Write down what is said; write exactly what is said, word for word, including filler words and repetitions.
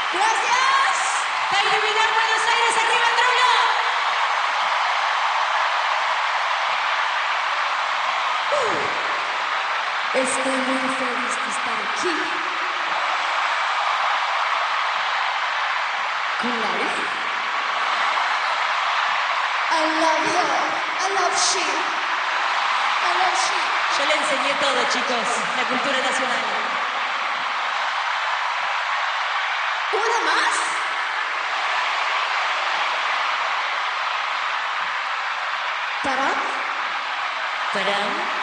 Gracias. Baile Vidal, Buenos Aires, arriba Troilo. Uh, estoy muy feliz de estar aquí con Larry. I love her. I love she. I love she. Yo le enseñé todo, chicos, la cultura nacional. ¿Una más? ¿Para? Para.